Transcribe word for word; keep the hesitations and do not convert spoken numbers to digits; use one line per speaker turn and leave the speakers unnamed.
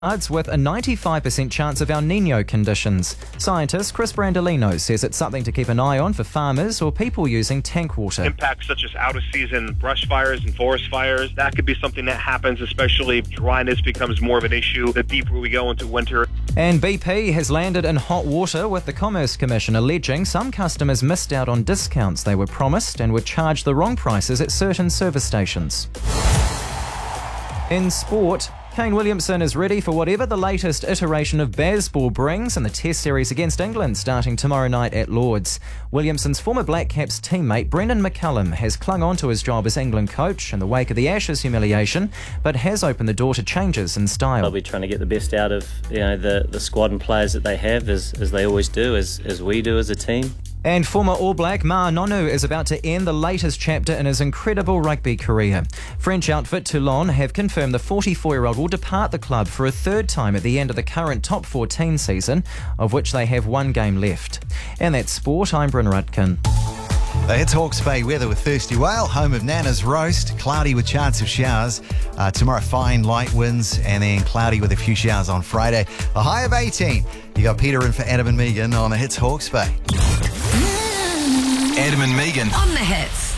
with a ninety-five percent chance of El Niño conditions. Scientist Chris Brandolino says it's something to keep an eye on for farmers or people using tank water.
Impacts such as out-of-season brush fires and forest fires, that could be something that happens, especially if dryness becomes more of an issue the deeper we go into winter.
And B P has landed in hot water with the Commerce Commission alleging some customers missed out on discounts they were promised and were charged the wrong prices at certain service stations. In sport, Kane Williamson is ready for whatever the latest iteration of Bazball brings in the Test series against England starting tomorrow night at Lords. Williamson's former Black Caps teammate Brendan McCullum has clung on to his job as England coach in the wake of the Ashes humiliation, but has opened the door to changes in style.
They'll be trying to get the best out of you know the, the squad and players that they have, as, as they always do, as, as we do as a team.
And former All Black Ma'a Nonu is about to end the latest chapter in his incredible rugby career. French outfit Toulon have confirmed the forty-four-year-old will depart the club for a third time at the end of the current top fourteen season, of which they have one game left. And that's sport. I'm Bryn Rutkin.
The Hits Hawke's Bay weather with Thirsty Whale, home of Nana's Roast. Cloudy with chance of showers. Uh, tomorrow, fine light winds, and then cloudy with a few showers on Friday. A high of eighteen. You got Peter in for Adam and Megan on the Hits Hawke's Bay.
Adam and Megan
on the Hits.